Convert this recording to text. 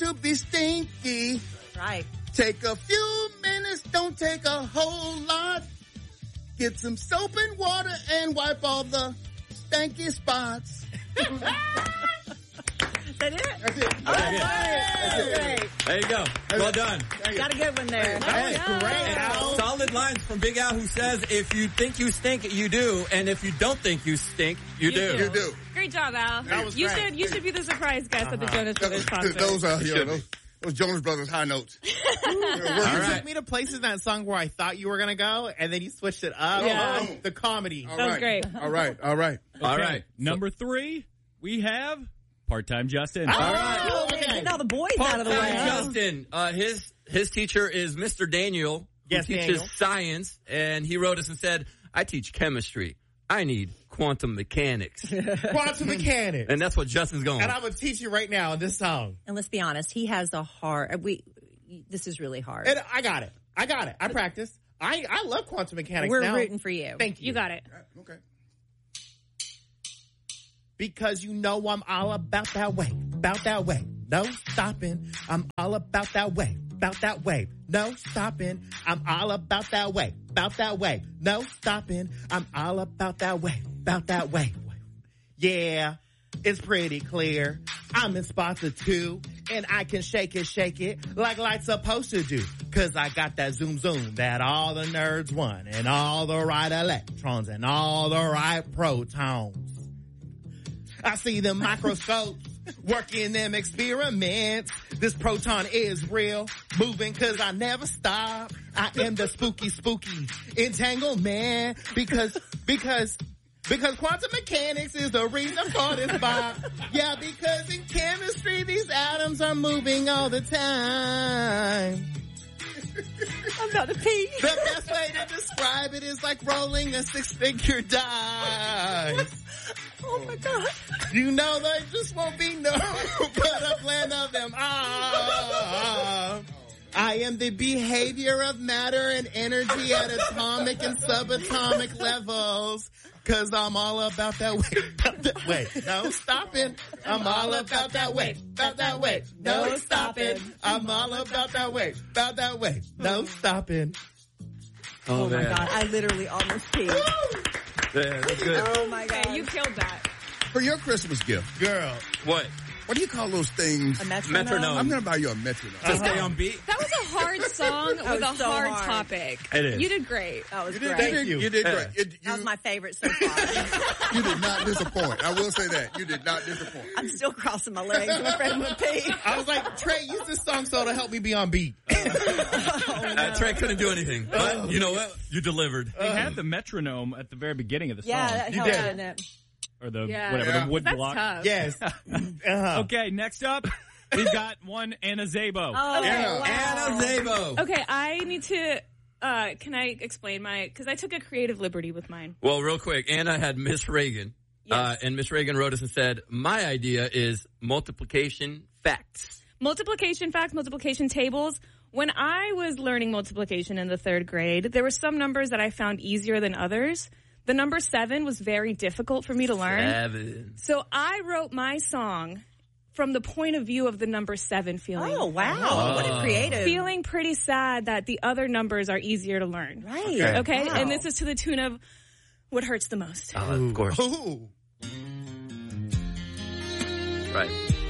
to be stinky. Right. Take a few minutes, don't take a whole lot. Get some soap and water and wipe all the stanky spots. Is that it? That's it. Great. There you go. Well done. Got a good one there. Hey, great. Solid lines from Big Al, who says, if you think you stink, you do. And if you don't think you stink, you do. You do. Great job, Al. That was you great. should be the surprise guest at the Jonas Brothers concert. Those Jonas Brothers high notes. You took me to places in that song where I thought you were going to go, and then you switched it up. Yeah. The comedy. All That was right. great. All right. All right. All right. Number 3, we have Part-Time Justin. All right. Oh, getting all the boys out of the way. Justin, his teacher is Mr. Daniel, who Yes, teaches Daniel. science, and he wrote us and said, I teach chemistry. I need quantum mechanics. Quantum mechanics. And that's what Justin's going. And I'm going to teach you right now in this song. And let's be honest, he has a hard. This is really hard. And I got it. I practice. I love quantum mechanics. We're now. rooting for you. Thank you. You got it. Okay. Because you know I'm all about that way. No stopping. I'm all about that way. No stopping. I'm all about that way. No stopping. I'm all about that way. Yeah, it's pretty clear. I'm in spots of 2, and I can shake it like light's supposed to do. 'Cause I got that zoom that all the nerds want, and all the right electrons, and all the right protons. I see the microscopes working them experiments. This proton is real, moving 'cause I never stop. I am the spooky entanglement because quantum mechanics is the reason for this vibe. Yeah, because in chemistry these atoms are moving all the time. I'm about to pee. The best way to describe it is like rolling a 6-figure dice. Oh my God. You know there just won't be no but a blend of them. I am the behavior of matter and energy at atomic and subatomic levels. 'Cause I'm all about that way. No stopping. I'm all about that way. No stopping. I'm all about that way. No stopping. Oh my God. I literally almost peed. Yeah, that's good. Oh my God. Okay, you killed that. For your Christmas gift, Girl. What? what do you call those things? A metronome. I'm going to buy you a metronome. To stay on beat? That was a hard song with a so hard hard. topic. It is. You did great. That was You did great. Thank you. You did Yeah. great. That was my favorite so far. You did not disappoint. I will say that. You did not disappoint. I'm still crossing my legs. I'm afraid I'm going to pee. I was like, Trey, use this song so to help me be on beat. Trey couldn't do anything. But you know what? You delivered. We had the metronome at the very beginning of the song. Yeah, that You helped, did. didn't it? Or the, Yeah. whatever, Yeah. the wood That's block. tough. Yes. Uh-huh. Okay, next up, we've got one Anna Zabo. Oh, Okay. wow. Anna Zabo. Okay, I need to, can I explain because I took a creative liberty with mine. Well, real quick, Anna had Miss Reagan. Yes. And Miss Reagan wrote us and said, my idea is multiplication facts. Multiplication facts, multiplication tables. When I was learning multiplication in the 3rd grade, there were some numbers that I found easier than others. The number 7 was very difficult for me to learn. 7. So I wrote my song from the point of view of the number 7 feeling. Oh, wow. What a creative. Feeling pretty sad that the other numbers are easier to learn. Right. Okay? Wow. And this is to the tune of what hurts the most. Of course. Ooh. Right.